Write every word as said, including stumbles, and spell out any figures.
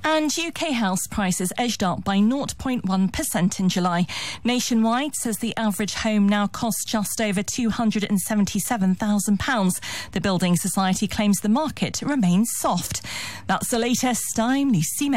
And U K house prices edged up by zero point one percent in July. Nationwide says the average home now costs just over two hundred seventy-seven thousand pounds. The Building Society claims the market remains soft. That's the latest. I'm Lucy May.